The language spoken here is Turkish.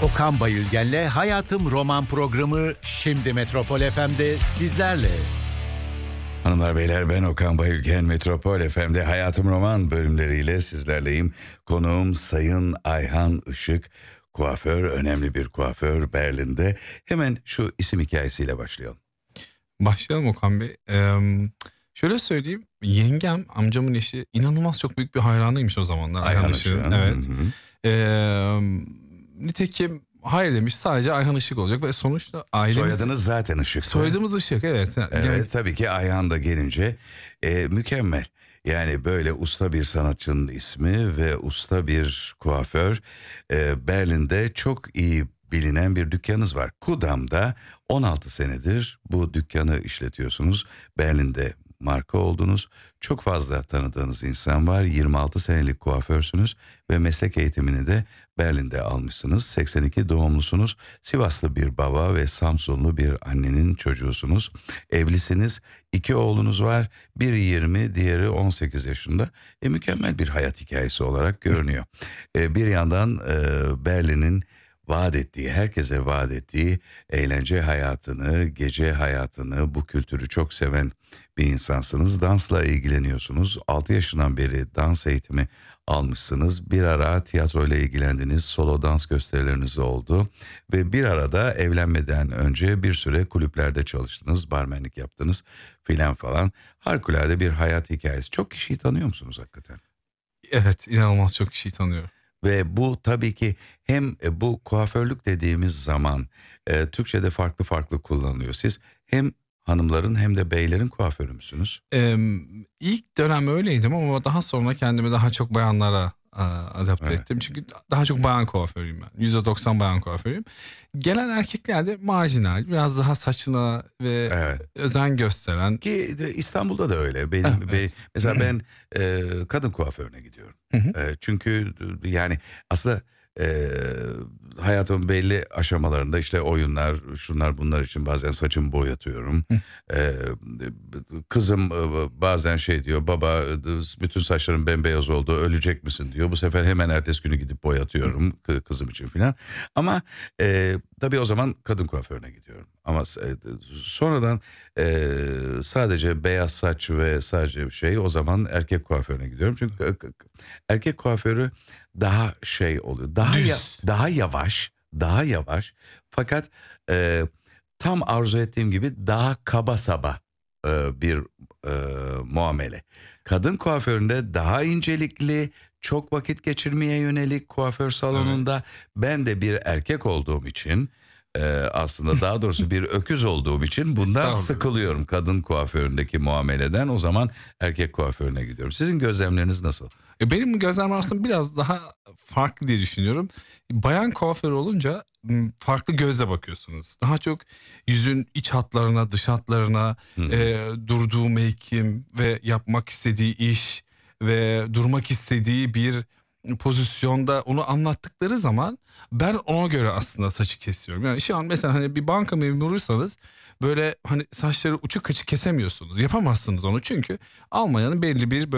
Okan Bayülgen'le Hayatım Roman programı şimdi Metropol FM'de sizlerle. Hanımlar beyler, ben Okan Bayülgen. Metropol FM'de Hayatım Roman bölümleriyle sizlerleyim. Konuğum Sayın Ayhan Işık, kuaför, önemli bir kuaför Berlin'de. Hemen şu isim hikayesiyle başlayalım. Başlayalım Okan Bey. Şöyle söyleyeyim, yengem, amcamın eşi inanılmaz çok büyük bir hayranıymış o zamanlar Ayhan Işık'ın. Evet. Nitekim hayır demiş, sadece Ayhan Işık olacak ve sonuçta ailemiz... Soyadınız zaten Işık. Soyadımız Işık, evet. Evet, Yani... tabii ki Ayhan da gelince mükemmel. Yani böyle usta bir sanatçının ismi ve usta bir kuaför. Berlin'de çok iyi bilinen bir dükkanınız var. Kudam'da 16 senedir bu dükkanı işletiyorsunuz. Berlin'de marka oldunuz. Çok fazla tanıdığınız insan var. 26 senelik kuaförsünüz ve meslek eğitimini de Berlin'de almışsınız. 82 doğumlusunuz. Sivaslı bir baba ve Samsunlu bir annenin çocuğusunuz. Evlisiniz. 2 oğlunuz var. Biri 20, diğeri 18 yaşında. Mükemmel bir hayat hikayesi olarak görünüyor. Bir yandan Berlin'in vaat ettiği, herkese vaat ettiği eğlence hayatını, gece hayatını, bu kültürü çok seven bir insansınız. Dansla ilgileniyorsunuz. 6 yaşından beri dans eğitimi almışsınız. Bir ara tiyatroyla ilgilendiniz. Solo dans gösterileriniz oldu. Ve bir arada evlenmeden önce bir süre kulüplerde çalıştınız. Barmenlik yaptınız filan falan. Harikulade bir hayat hikayesi. Çok kişiyi tanıyor musunuz hakikaten? Evet, inanılmaz çok kişiyi tanıyorum. Ve bu tabii ki hem bu kuaförlük dediğimiz zaman Türkçe'de farklı farklı kullanılıyor. Siz hem hanımların hem de beylerin kuaförü müsünüz? İlk dönem öyleydim ama daha sonra kendimi daha çok bayanlara adapte ettim. Çünkü daha çok bayan kuaförüyüm ben. %90 bayan kuaförüyüm. Gelen erkekler de marjinal, biraz daha saçına ve özen gösteren. Ki İstanbul'da da öyle. Mesela ben kadın kuaförüne gidiyorum. Çünkü yani aslında hayatımın belli aşamalarında işte oyunlar, şunlar bunlar için bazen saçımı boyatıyorum. Kızım bazen şey diyor, baba bütün saçlarım bembeyaz oldu, ölecek misin diyor. Bu sefer hemen ertesi günü gidip boyatıyorum kızım için filan. Ama tabii o zaman kadın kuaförüne gidiyorum. Ama sonradan sadece beyaz saç ve sadece o zaman erkek kuaförüne gidiyorum. Çünkü erkek kuaförü daha şey oluyor. Daha yavaş. Fakat tam arzu ettiğim gibi daha kaba saba bir muamele. Kadın kuaföründe daha incelikli, çok vakit geçirmeye yönelik kuaför salonunda. Ben de bir erkek olduğum için aslında daha doğrusu bir öküz olduğum için bundan sıkılıyorum kadın kuaföründeki muameleden. O zaman erkek kuaförüne gidiyorum. Sizin gözlemleriniz nasıl? Benim gözlemim aslında biraz daha farklı diye düşünüyorum. Bayan kuaför olunca farklı gözle bakıyorsunuz. Daha çok yüzün iç hatlarına, dış hatlarına, durduğu mevkim ve yapmak istediği iş ve durmak istediği bir pozisyonda onu anlattıkları zaman ben ona göre aslında saçı kesiyorum. Yani şu an mesela hani bir banka memuruysanız böyle hani saçları uçuk kaçık kesemiyorsunuz. Yapamazsınız onu çünkü Almanya'nın belli bir